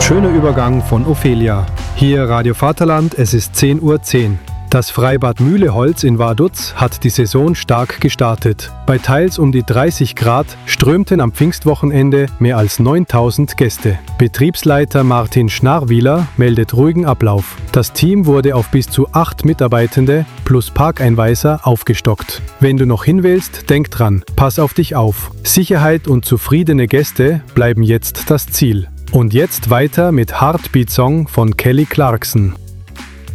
Schöner Übergang von Ophelia. Hier Radio Vaterland, es ist 10:10 Uhr. Das Freibad Mühleholz in Vaduz hat die Saison stark gestartet. Bei teils um die 30 Grad strömten am Pfingstwochenende mehr als 9000 Gäste. Betriebsleiter Martin Schnarwieler meldet ruhigen Ablauf. Das Team wurde auf bis zu 8 Mitarbeitende plus Parkeinweiser aufgestockt. Wenn du noch hin willst, denk dran, pass auf dich auf. Sicherheit und zufriedene Gäste bleiben jetzt das Ziel. Und jetzt weiter mit Heartbeat Song von Kelly Clarkson.